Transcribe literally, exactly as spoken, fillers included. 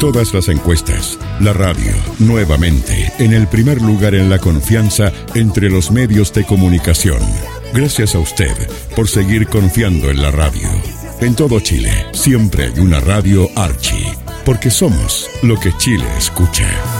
todas las encuestas. La radio, nuevamente, en el primer lugar en la confianza entre los medios de comunicación. Gracias a usted por seguir confiando en la radio. En todo Chile, siempre hay una radio Archi, porque somos lo que Chile escucha.